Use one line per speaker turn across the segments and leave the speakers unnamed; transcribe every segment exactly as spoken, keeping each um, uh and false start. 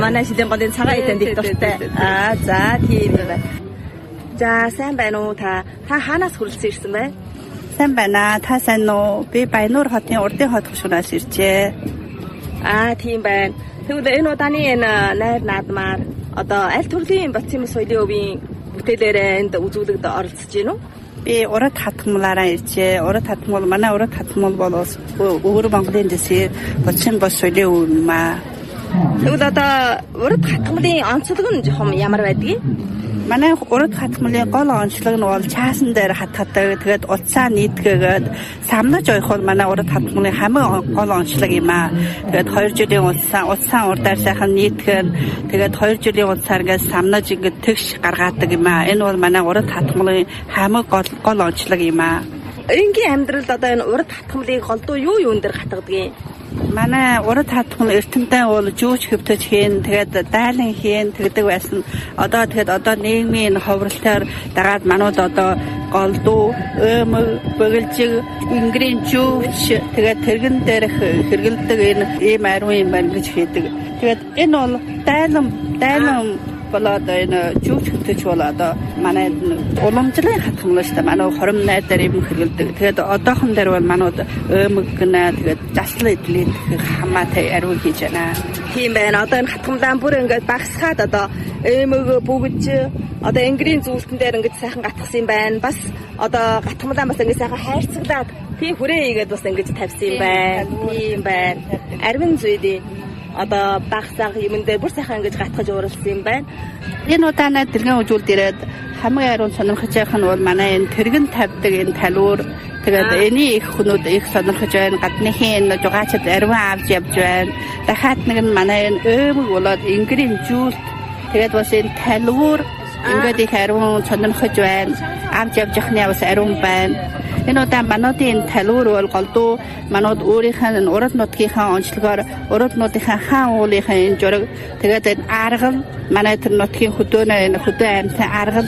манай шилэн голын цагаан эдэн dik дуртай. Аа за тийм байна. За сайн байна уу та? Та хаанаас хүрэлцэн ирсэн бэ?
Сайн байна. Та сайн уу? Би Баянуур хотын Урдын хот гүшүүнээс иржээ.
Аа тийм байна. Тэгвэл энэ удааны энэ найр наадмаар одоо аль төрлийн Батцын соёлын өвийн бүтээлээрээ энд үзүүлэгт оролцож байна уу?
Би урд хатгамлаараа иржээ. Урд хатгамл манай урд хатгамл бол өвөр Монголын дэсээр Батцын бос соёлын өв юм аа.
Тэгвэл одоо урд хатгамлын онцлог нь жоохон ямар байдгийг?
Манай урд хатгамлын гол онцлог нь бол чаасан дээр хатгадаг. Тэгээд утсаа нийтгээгээд самнаж ойх бол манай урд хатгамлын хамгийн гол онцлог юм аа. Тэгээд хоёр жилийн утсаа утсаа урдаар сайхан нийтгэн тэгээд хоёр жилийн утсаар ингээд самнаж ингээд тэгш гаргаадаг юм аа. Энэ бол манай урд хатгамлын хамгийн гол гол онцлог юм аа.
Энгийн амьдралд одоо энэ урд хатгамлыг голдуу юу юун дээр хатгадгийг?
Манай урд хатгамл эртэмтэй бол жүүч хөвтөж хийн тэгээд дайлан хийн тэгдэг байсан. Одоо тэгээд одоо нийгмийн ховролтоор дагаад манууд одоо голдуу, өмг, бөглжиг, ингрийн жүүч тэгээд тэргэн дээрх хэрэгэлдэг энэ ийм ариун юм байна гэж хийдэг. Тэгээд энэ бол дайлан дайлан болоод энэ жүүч хөвтөж бол одоо манай уламжлалын хатгамл шүү дээ. Манай хором найдаар юм хэрэгэлдэг. Тэгээд одоохон дээр бол манууд өмг гэнэ тэгээд заслан идлээ хамаатай ариун хийж байна.
Тийм байна. Одоо энэ хатгамлаа бүр ингээд багсгаад одоо өмг бүгж одоо ингрийн зүйлтэн дээр ингээд сайхан гатгсан юм байна. Бас одоо гатгамлаа бас ингээд сайхан хайрцаглаад тийм хүрээ игээд бас ингээд тавьсан юм байна. Тийм байна. Арвин зүйдээ одоо багсаг юмн дээр бүр сайхан ингэж гатгаж ууралсан юм байна.
Энэ удаанаа тэргийн үзүүлд ирээд хамгийн ариун сонирхож явах нь бол манай энэ тэргэн тавьдаг энэ талуур тэгээд эний их хүнүүд их сонирхож байна. Гадныхын энэ жугаачд ариун авч явж байна. Дахиад нэг нь манай энэ өмг болоод ингрийн жүүлт тэгээд бас энэ талуур ингээд их ариун сонирхож байна. Авч явж явахны бас ариун байна. Энэ удаа мануудын талуур бол голдуу манууд өөрийнхөө урд нутгийнхаа онцлогоор урд нутгийнхаа хаан уулынхаа энэ жураг тэгээд энэ аргал манай тэр нутгийн хөдөөнөө энэ хөдөө амьтан аргал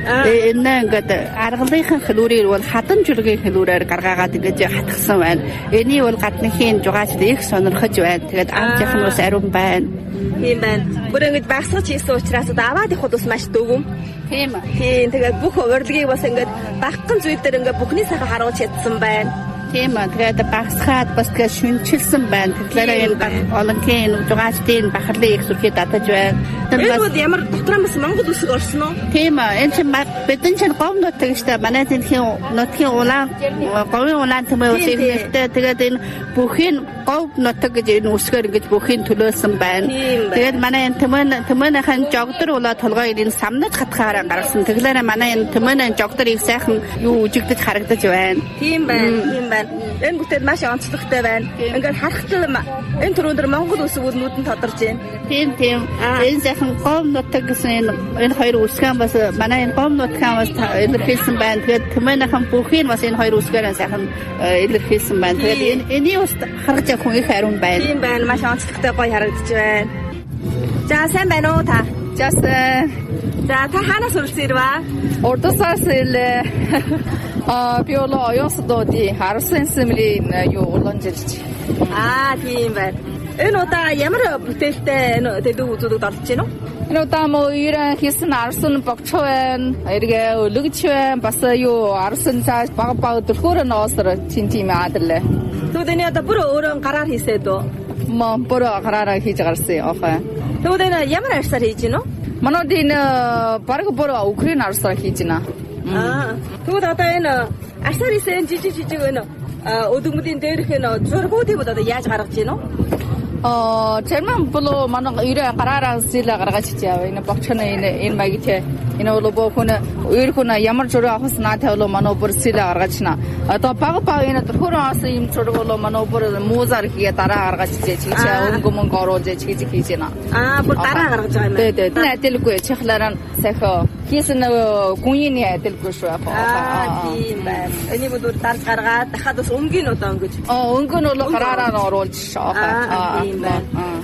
энэ ингээд аргалынхаа хэлүүрээр бол хадан жургийн хэлүүрээр гаргаагаад ингэж хатгсан байна. Эний бол гадныхын жугаачд их сонирхож байна. Тэгээд авч явах нь бас ариун байна.
Тийм байна. Бүр ингэж багсгаж хийсэн учраас одоо аваад их бол бас маш дөвгөн.
Тийм.
Тийм тэгээд бүх урилгыг бас ингэж багхан зүйл дээр ингээд бүхний сайхан харуулж чадсан байна.
Тийм аа тэгээд багсгаад бас тэгээд шүнчилсэн байна. Тэгэхээр энэ олонгийн жугаачдын бахарлын их сүрхий татаж байна.
Энэ бол ямар дотроо бас Монгол үсэг орсон уу?
Тийм аа энэ чинь бидний чинь гом нутаг штэ. Манай тэнхийн нутгийн улаан говийн улаан төмөө үсэг нэртэй тэгээд энэ бүхий гов нутаг гэж энэ үсгээр ингэж бүхий төлөөлсөн байна. Тэгээд манай энэ төмөн төмөнийхэн жогдор улаа толгой энэ самнаж хатгаараа гаргасан. Тэгэхээр манай энэ төмөнийн жогдор их сайхан юу үжигдэж харагдаж байна.
Тийм байна. Тийм байна. Энэ бүтээл маш онцлогтой байна. Ингээд харахтал энэ түрүүн дээр Монгол үсгүүд нүдэн тодорж байна.
Тийм тийм. Энэ сайхан гом нутаг гэсэн энэ энэ хоёр үсгэн бас манай энэ гом нутгийн бас илэрхийлсэн байна. Тэгээд төмөнийхэн бүхий нь бас энэ хоёр үсгээр сайхан илэрхийлсэн байна. Тэгээд энэ эний ус харж явах хүн их ариун байна.
Тийм байна. Маш онцлогтой гоё харагдаж байна. За сайн байна уу та?
Just
За та хаанаас уралсан ирвэ?
Урдсаас ирлээ. А би бол оюусдуудын харсан сэмлийн юу улонжилж.
Аа тийм байна. Энэ удаа ямар бүтээлтэй энэ төдөв үзүүлэгт орж байна уу?
Энэ удаа мо ирэн хийсэн арсан богч байна. Эргээ өлөгч байна. Бас юу арсан цааш баг баг төлхөр ноосор тим тим аадрлаа.
Тэгвэл энэ одоо бүр өөрөө гараар хийсэд үү?
Мо бүр гараараа хийж гарсан яахаа.
Тэгвэл энэ ямар арсаар хийж гинэ үү?
Манайд энэ баг бүр Украин арсаар хийж гинэ.
Аа. Тэгвэл одоо энэ арсаар хийсэн жижиг жижиг энэ өдөгмөдийн дээрх энэ зургуудыг одоо яаж гаргаж гинэ үү?
어, 제만 별로 많은 일에 가라라 실라 가라가지지. 이네 박천에 이네 인 마기테 이네 올로보 코나 의르코나 야말 조르 아호스 나테올로 마노버 실라 가라가지나. 또 바가바 이네 또 호라스 임 조르올로 마노버 모자르기에 따라 가라가지지. 지지 온고문 거로제 지지 기지나.
아, 뭐 따라 가라가지.
네, 네. 네, 들고에 체클라란 세커 기스는 공인이 들고쇼야.
아, тийм байна. Энийг бүр дарж гаргаад дахиад бас өнгөний удаа өнгөж.
어, өнгөнөлө гараараа оруулж шоо.
Аа, тийм байна.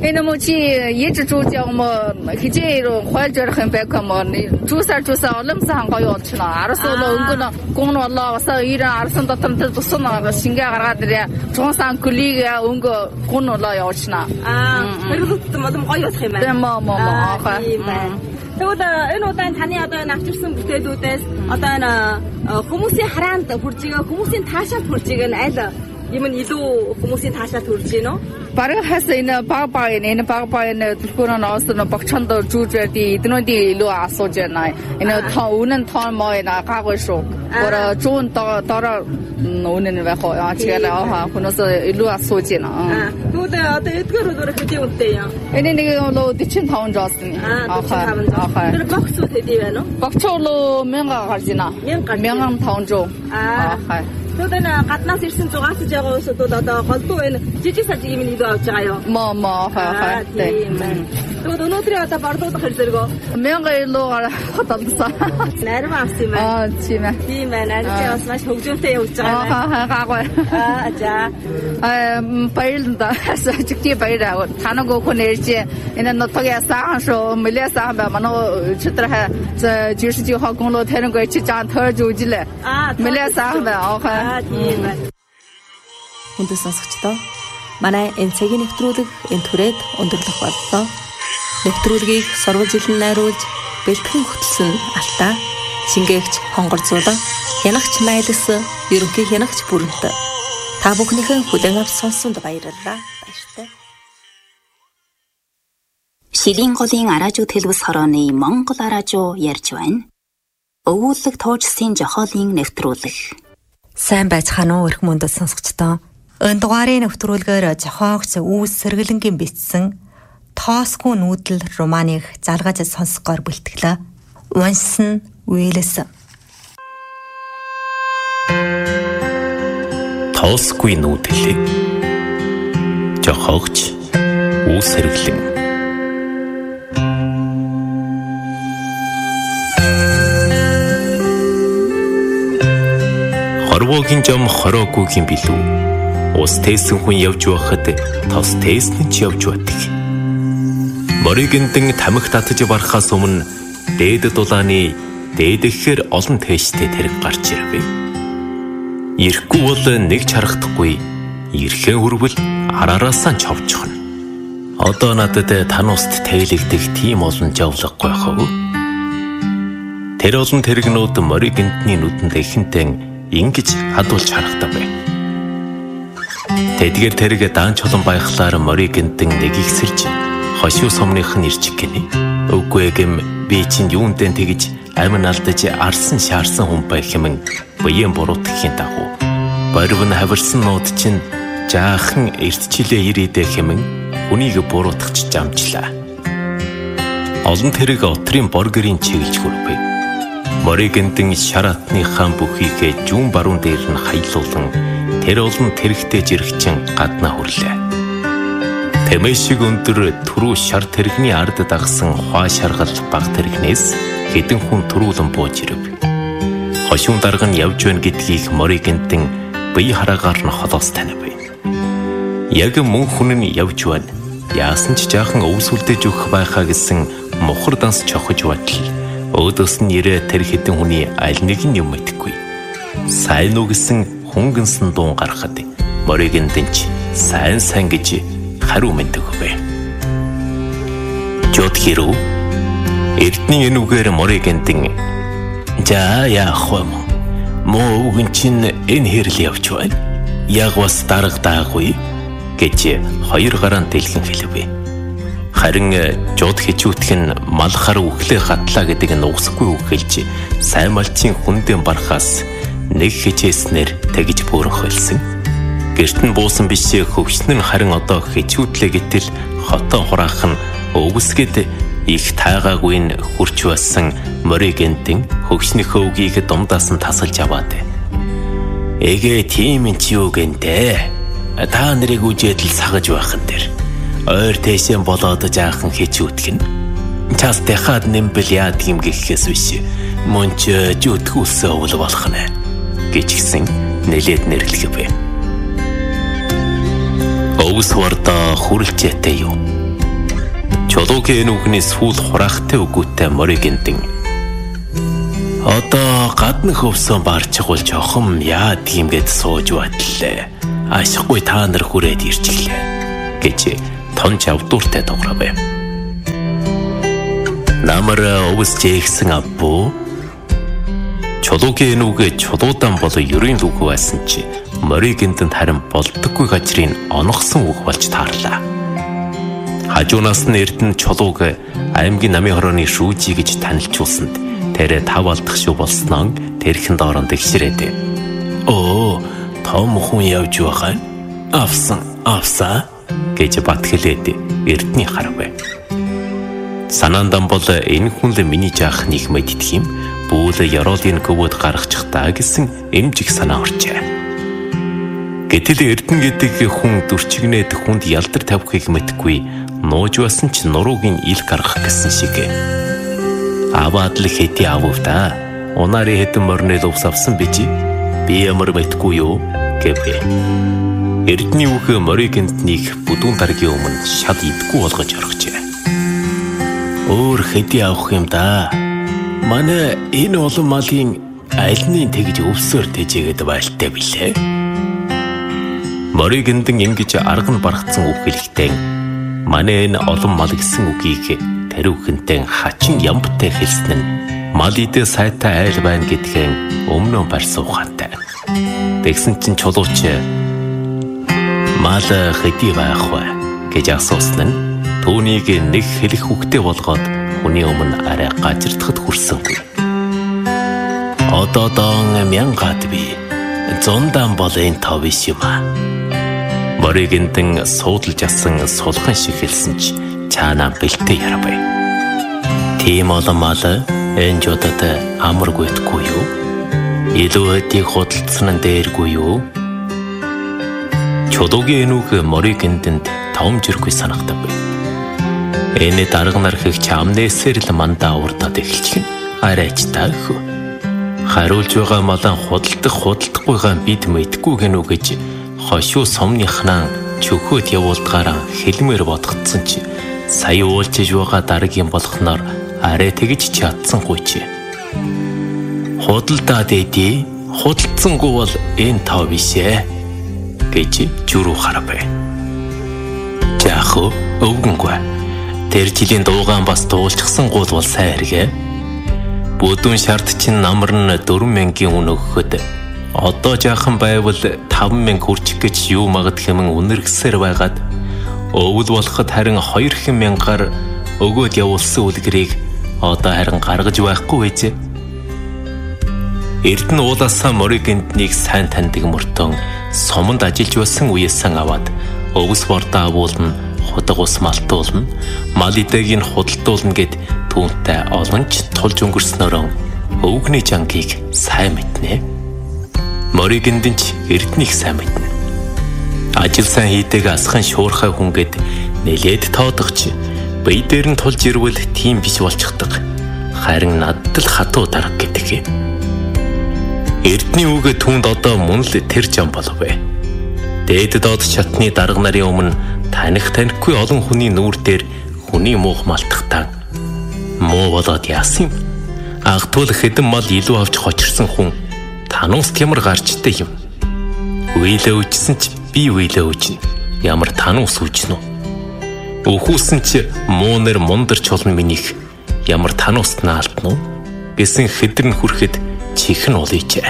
Энэ mo чи ээж жуулж мо хижээро хойлжорох юм байх юм уу? Жуусаар жуусаа оломсан гоё болчихно. Арсуу өнгөнө гүн болоо баса ирэн арсан дотор тусан шингээ гаргаад ирээ. Жуунсан кулиг өнгө гүн болоо явуулчихна.
Аа, хэрэглэлт модом гоё болох юм байна.
Мо мо мо.
Тэгвэл энэ удаа таны одоо энэ авчирсан бүтээлүүдээс одоо энэ хүмүүсийн хараанд хүрж байгаа хүмүүсийн таашаалд хүрж байгаа нь аль юм нь илүү хүмүүсийн таашаалд хүрж байна уу?
Бараг хас энэ баг баг энэ баг баг энэ төлхөрөө ноос нь багчонд жүүж байдгийг эднүүдийн илүү асууж байна. Энэ тоо үнэн тоо моо энэ гаггүй шүү. Гөр зүүн дороо үнэн байх уу? Ачаал аа хүнээс илүү асууж байна.
Тэгвэл одоо эдгээр өөр хэдий үнэтэй юм?
Энэ нэг бол forty-five жоосны.
Аа. Тэр бокс үү хэдий байна уу?
Бокс бол one thousand гарч байна. one thousand five hundred. Аа.
Тэгвэл энэ гаднаас ирсэн зугаацж байгаа хүмүүсд одоо голдуу энэ жижиг саж юм илүү авч байгаа юу?
Мо мо хаа.
Тэгвэл өнөөдрийн одоо борлуулах хэр зэрэгөө?
one thousand илүү хадгалсан.
Нарийн авсан юм байна.
Аа тийм ээ.
Тийм ээ. Нарийн бас маш хөгжөөнтэй явж байгаа юм.
Аа гаагүй.
Аа за.
Аа баярлалаа. Чигти баяраа. Танаг өгөх нэрж энэ нотогийн саахан шүү. Мэлээ саахан ба манай чөтөр ха жирсжи хагонлоо тэрэн гойч жаан төрж үжилээ. Аа мэлээ саахан ба. Аа тийм ээ.
Хүндэс сонсогчдоо манай энэ цагийн нэвтрүүлэг энэ түрээд өндөрлөх боллоо. Нэвтрүүлгийг сурвалжилан найруулж бэлтгэн хөтлсөн Алтаа, шингээгч Хонгорзуулан, хянагч Майлс, ерөнхий хянагч Бүрэнт. Та бүхнийхэн хүлээн авч сонссонд баярлалаа. Баяртай.
Шилийн голын араажууд хэлбэс хорооны Монгол араажуу ярьж байна. Өвүүлэг туужсын жохоолын нэвтрүүлэг.
Сайн байцгаана уу эрх мөндөд сонсогчдоо. Энэ дугаарын нэвтрүүлгээр жохоогч Үүс Сэргэлэнгийн бичсэн Тоосгүй нүүдэл романыг залгаж сонсгоор бэлтгэлээ. Уншсан Уэлэс.
Тоосгүй нүүдэл. Жохоогч Үүс Сэргэлэн. Хорвоогийн жом хороогүй юм билүү. Ус тээсэн хүн явж байхад тос тээсэн ч явж байдаг. Моригэнтэн тамхи татаж барахаас өмнө дээд дулааны дээд ихээр олон тээштэй тэрэг гарч ирвэ. Ирэхгүй бол нэг ч харагдахгүй, ирэхэн хүрвэл араараасаа ч ховчихно. Одоо надад тануст тайлэгдэх тийм олон жавлахгүй хав. Тэр олон тэрэгнүүд моригэнтний нүдэнд ихэнтэн ингэж хадуулж харагдав. Тэдгээр тэрэг даан чулан байхлаар моригэнтэн нэгийгсэрж хошуу сумных нь ирчих гинэ. Үгүй гэм би чинь юундэн тэгж амин алдаж арсан шаарсан хүн байх юм буян буруутгхийн дагуу. Борив нь хавирсан нууд чинь жаахан эртчилээ ирээдэ хэмэн хүнийг буруутгч жамчлаа. Олон тэрэг отрын боргерийн чиглэж хүрвэ. Моригэнтэн шаратныхаа бүхийгээ жүүн баруун дээр нь хаялуулан тэр олон тэрэгтэй жирэгчин гаднаа хүрлээ. Тэмээ шиг өндөр түрүү шар тэрэгний ард дагсан хаа шаргал баг тэрэгнээс хэдэн хүн түрүүлэн бууж ирэв. Хошуун дарга нь явж байна гэдгийг моригэнтэн бие хараагаар нь холоос танив. Яг мөн хүн нь явж байна. Яасан ч жаахан өвсөлдөж өгөх байхаа гэсэн мухар данс чохож батал. Өөдөөс нь ирээ тэр хэдэн хүний аль нэг нь юм мэдхгүй. Сайн уу гэсэн хунгэнсэн дуун гарахад моригэнтэн ч сайн сайн гэж хариу мэдэгвэ. Жод хэрүү эрдний энүүгээр моригэнтэн за яах вэ? Муу үгэн чинь энэ хэрл явж байна. Яг бас дарга даагүй гэж хоёр гараан дэлгэн хэлвэ. Харин жод хичүүтг нь малхаар үхлээ хатлаа гэдэг нь угсахгүй үг хэлж сайн малчийн хүндэн барахаас нэг хичээснээр тэгж буурах хэлсэн. Гэрт нь буусан биш хөвчнөр харин одоо хичүүтлээ гэтэл хотоо хураах нь өвсгэд их таагаагүй нь хурч байсан моригэнтэн хөвчнийхөө үгийг дундаас нь тасалж аваад. Эгэ тийм юм чи юу гэнтэй? Та нарыг үжэдэл сагаж байх нь дэр. Ойр тэшэн болоод жаахан хичүүтгэн. Чаас дахад нэмбэл яад юм гэхээс биш. Мөн ч зүтгүүлсээ өвл болох нэ гэж гисэн нэлээд нэрлэхвэ. Өвс варда хүрлжээтэй юу? Чулуугийн үгний сүүл хураахтай үгүйтэй моригэнтэн. Одоо гадны хөвсөн барчихвал жохом яа тиймгээд сууж батлээ. Ашиггүй та нар хүрээд ирчихлээ гэж тонч авдууртай дуурав. Намара өвс жээгсэн аббу. Чулуугийн үгээ чулуудан болоо ерийн үг байсан чи моригэнтэнд харин болдоггүй гажрын оногсон үг болж таарлаа. Хажуунаас нь Эрдэнэ чулууг аймгийн намын хорооны шүүжи гэж танилцуулсанд тэрэ тав алдах шүү болсноо тэрхэн дооронд игшрээд. Оо, том хүн явж байгаа. Авсан, авсаа гэж батгэлээд Эрдэнэ харав. Санаандан бол энэ хүн л миний жаах нэг мэддэг юм. Бүүл Яроолын гөвөд гаргачихтаа гэсэн эмжиг санаа орчээ. Гэтэл Эрдэнэ гэдэг хүн дүрчигнээд хүнд ялдар тавихыг мэдгүй нууж басан ч нуруугийн ил гаргах гэсэн шиг. Аваад л хэдий авав та. Унари хэдэн морнэл өвс авсан бич. Би ямар мэдгүй юу гэвэ. Эрдэнэ үг моригэнтнийг бүдүүн даргийн өмнө шал идгүй болгож орхижээ. Өөр хэдий авах юм да. Манай энэ олон малын альны тэгж өвсөөр тэжээгээд байлтай билээ. Моригэнтэн ингэж арга нь баргацсан үг хэлэхдээ манай энэ олон мал гэсэн үгийг тэрүүхэнтэй хачин ямбтай хэлсэн нь мал идэ сайтай айл байна гэдгэн өмнө барьсан ухаантай. Тэгсэн чинь чулууч мал хэдий байх вэ гэж асуусан нь түүнийг нэг хэлэх үгтэй болгоод хүний өмнө арай гажирдахад хүрсэнгүй. Одоо доон мянгад би зондан бол энэ тав биш юм аа. Моригэнтэн суудалж асан сулхан шиг хэлсэн ч цаанаа бэлтээ ярабай. Тийм олон мал энэ жодод амаргүйдгүй юу? Илүү хэдийг худалдсан нь дээргүй юу? Чулуугийн энэ үг моригэнтэнд томжиргүй санагдав. Энэ дарга нар хэгч амнээсээр л мандаа урдаад эхэлчих нь арайч таах. Хариулж байгаа малан худалдах худалдахгүйгаа бид мэдгүй гэнэ үү гэж хошуу сомныхнаа чөхөөд явуулдгаараа хэлмээр бодгдсон чи сая уулжиж байгаа даргийн болохноор арай тэгж чадсангүй чи. Худалдаад эдий худалдсангүй бол энэ тав бишээ гэж зүрүү харабай. Жаах өвгөнгүй. Тэр жилийн дуугаан бас дуулчихсан гол бол сайн хэрэгэ. Бүдүүн шарт чинь намар нь дөрвөн мянгагийн үн өгөхөд одоо жаахан байвал таван мянга хүрчих гэж юу магад хэмээн үнэргсээр байгаад өвөл болоход харин хоёр хэн мянгаар өгөөд явуулсан үлгэрийг одоо харин гаргаж байхгүй байжээ. Эрдэнэ уулаасаа моригэнтнийг сайн таньдаг мөртөө сомонд ажиллаж байсан үеэсэн аваад өвс бордоо агуулна, худаг ус малтуулна, мал идэгийг худалдуулна гэд түүнтэй олонч тулж өнгөрснөөрөө өвгний жангийг сайн мэднэ. Моригэнтэн ч Эрдэнэийг сайн мэднэ. Ажил сайн хийдэг асхан шуурхай хүнгээд нэлээд тоодогч бие дээр нь тулж ирвэл тийм биш болчихдог. Харин надад л хатуу дарга гэдэг. Эрдэнэ үг түүнд одоо мөн л тэр жам болов. Дээд доод шатны дарга нарын өмнө таних танихгүй олон хүний нүүр дээр хүний муух малтахтаа муу болоод яасан юм. Агтуул хэдэн мал илүү авч хочирсан хүн тануус ямар гарчтай юм. Үйлээ үжсэн ч би үйлээ үжнэ. Ямар тануус үжнэ үү? Өхүүлсэн ч муунэр мундарч олон минийх ямар тануус наалтна уу? Гэсэн хэдрэн хүрэхэд чихэн улийчээ.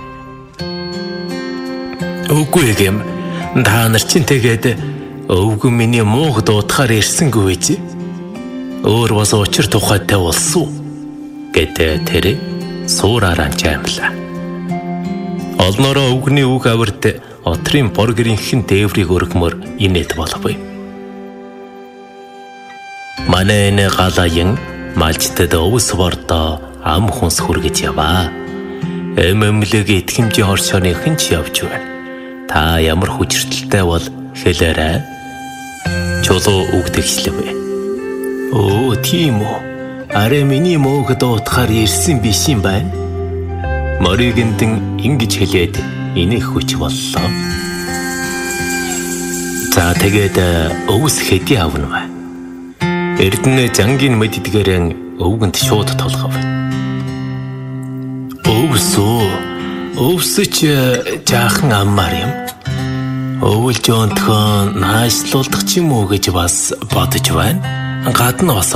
Үгүй гэм та нар чинь тэгээд өвгөн миний мууг дуудахаар ирсэнгүй байж. Өөр бас учир тухайтай болсон гэдэг тэр суураараа жаамлаа. Олноороо өвгний үг аварт отрын боргэрийнхэн дээврийг өргмөр инээд болов. Манай энэ галаян малчтад өвс бордоо ам хүнс хүргэж яваа. Эмэмлэг итгэмжийн хоршооны хэн ч явж байна. Та ямар хүчрэлтэй бол хэлээрэй. Чулуу үгдэгчлээ. Оо тийм үү. Арай миний мууг дуутахаар ирсэн биш юм байна. Моригэнтэн ингэж хэлээд инех хүч боллоо. За тэгээд өвс хэдий авна вэ? Эрдэнэ жангийн мэддгэрэн өвгөнд шууд толгов. Өвсөө өвсөч жаахан аммаар юм. Өвөл жонтхон наашлуулах ч юм уу гэж бас бодож байна. Гадна бас